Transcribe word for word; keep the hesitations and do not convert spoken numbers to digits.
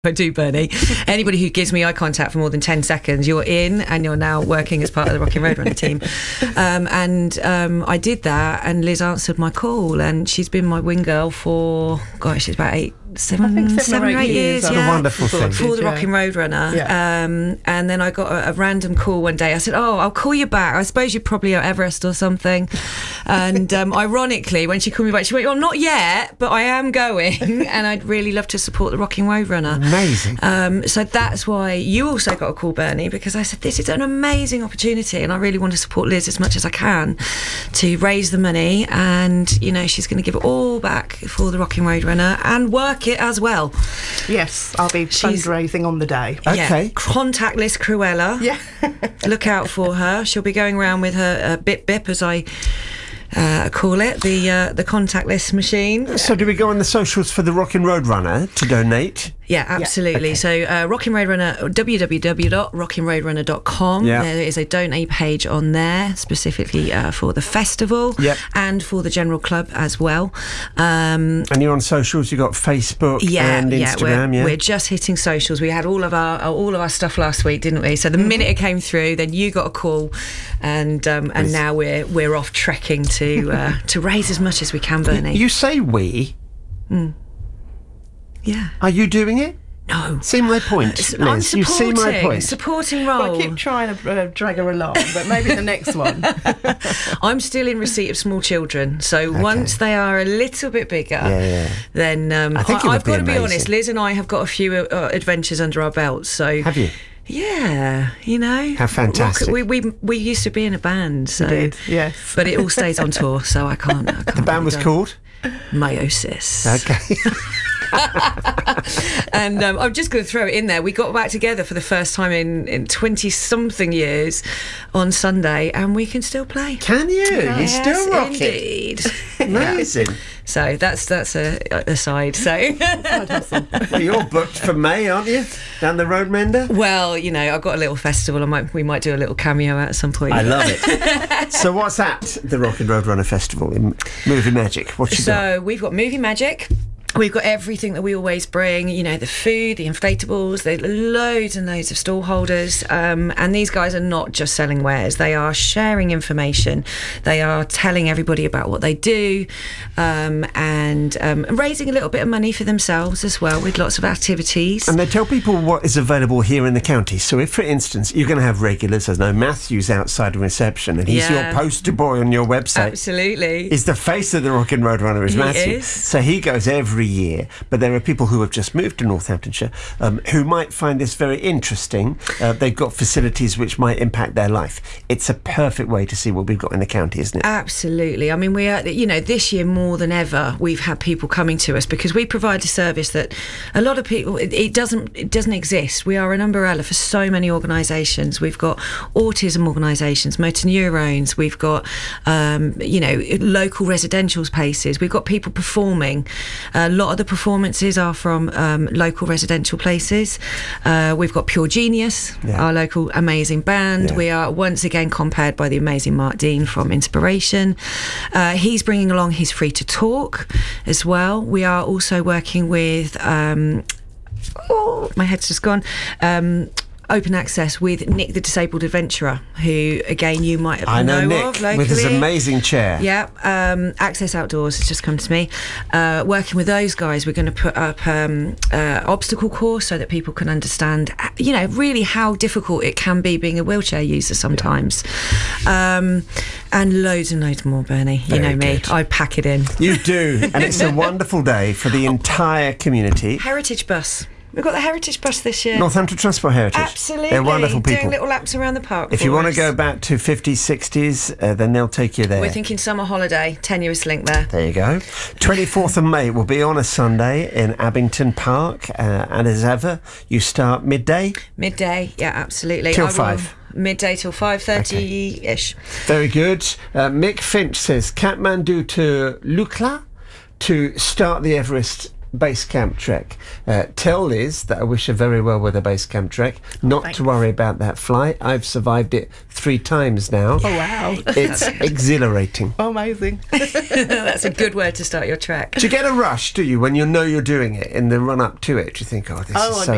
I do, Bernie. Anybody who gives me eye contact for more than ten seconds, you're in, and you're now working as part of the Rocking Roadrunner team. Um, and um, I did that, and Liz answered my call, and she's been my wing girl for, gosh, it's about eight, seven, seven, seven or eight, eight years. years yeah, a wonderful thing. For the yeah. Rocking Roadrunner. Yeah. Um, and then I got a, a random call one day. I said, oh, I'll call you back. I suppose you're probably at Everest or something. And um, ironically, when she called me back, she went, well, not yet, but I am going. And I'd really love to support the Rocking Roadrunner. Amazing. Um, so that's why you also got a call, Bernie, because I said this is an amazing opportunity, and I really want to support Liz as much as I can to raise the money. And you know, she's going to give it all back for the Rocking Roadrunner and work it as well. Yes, I'll be She's- fundraising on the day. Okay. Yeah. Contactless Cruella. Yeah. Look out for her. She'll be going around with her uh, bip bip, as I uh, call it, the uh, the contactless machine. So do we go on the socials for the Rocking Roadrunner to donate? Yeah, absolutely. Okay. So uh, Rocking Roadrunner, w w w dot rocking roadrunner dot com. Yeah. There is a donate page on there specifically uh, for the festival Yep. and for the general club as well. Um, And you're on socials, you've got Facebook yeah, and yeah, Instagram, we're, yeah? we're just hitting socials. We had all of our all of our stuff last week, didn't we? So the minute it came through, then you got a call, and um, and Yes. now we're we're off trekking to uh, to raise as much as we can, Bernie. You say we. yeah. Are you doing it? No. See my point, I'm Liz. You see my supporting, point. supporting role. Well, I keep trying to uh, drag her along, but maybe the next one. I'm still in receipt of small children, so once they are a little bit bigger, Yeah, yeah. then um, I think it would I've be got to be amazing. honest. Liz and I have got a few uh, adventures under our belts. So Have you? yeah, you know, How fantastic. Rock- we we we used to be in a band, so did, yes. but it all stays on tour, so I can't. I can't The band was called? Meiosis. Okay. And um, I'm just going to throw it in there. We got back together for the first time in in twenty something years on Sunday, and we can still play. Can you? You still rock it. indeed. Amazing. So that's that's a aside. So, Well, you're booked for May, aren't you? Down the road, Mender? well, you know, I've got a little festival. I might we might do a little cameo at some point. I love it. So what's at the Rocking Roadrunner Festival in Movie Magic? What you got? So we've got Movie Magic. We've got everything that we always bring, you know, the food, the inflatables, the loads and loads of stall holders. Um, and these guys are not just selling wares. They are sharing information. They are telling everybody about what they do, um, and um, raising a little bit of money for themselves as well with lots of activities. And they tell people what is available here in the county. So if, for instance, you're going to have regulars, I know Matthew's outside reception, and he's Yeah. your poster boy on your website. Absolutely. He's the face of the Rocking Roadrunner, is He Matthew. is. So he goes every year. But there are people who have just moved to Northamptonshire um, who might find this very interesting. Uh, they've got facilities which might impact their life. It's a perfect way to see what we've got in the county, isn't it? Absolutely. I mean, we are, you know, this year more than ever, we've had people coming to us because we provide a service that a lot of people, it, it doesn't it doesn't exist. We are an umbrella for so many organisations. We've got autism organisations, motor neurones, we've got, um, you know, local residential places, we've got people performing. A lot of the performances are from um, local residential places. Uh, we've got Pure Genius, Yeah. our local amazing band. Yeah. We are once again compared by the amazing Mark Dean from Inspiration. Uh, he's bringing along his Free to Talk as well. We are also working with, um, oh, my head's just gone. Um, Open access with Nick the Disabled Adventurer, who again you might I know, know Nick of locally. with his amazing chair. Yeah, um, Access Outdoors has just come to me. Uh, working with those guys, we're going to put up um, uh, obstacle course so that people can understand, you know, really how difficult it can be being a wheelchair user sometimes. Um, and loads and loads more, Bernie. You Very know me, good. I pack it in. You do. And it's a wonderful day for the entire community. Heritage bus. We've got the Heritage bus this year. Northampton Transport Heritage. Absolutely. They're wonderful people. Doing little laps around the park. If you for want to us. go back to fifties, sixties, uh, then they'll take you there. We're thinking summer holiday, tenuous link there. There you go. twenty-fourth of May will be on a Sunday in Abington Park. Uh, and as ever, you start midday. Midday, yeah, absolutely. Till I will- five. Midday till five thirty-ish. Very good. Uh, Mick Finch says Kathmandu to Lukla to start the Everest base camp trek. Uh, tell Liz that I wish her very well with the base camp trek. Not Thanks. to worry about that flight. I've survived it three times now. Oh, wow. It's exhilarating. Oh, amazing. That's a good word to start your trek. Do you get a rush, do you, when you know you're doing it in the run up to it? Do you think, oh, this Oh, is so I